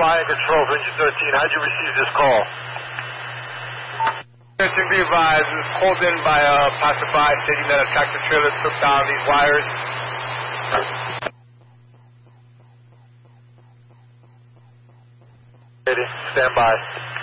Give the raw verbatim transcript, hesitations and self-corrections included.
Flying control for engine thirteen. How'd you receive this call? To be advised, it was called in by a passerby stating that a tractor trailer took down these wires. Stand by.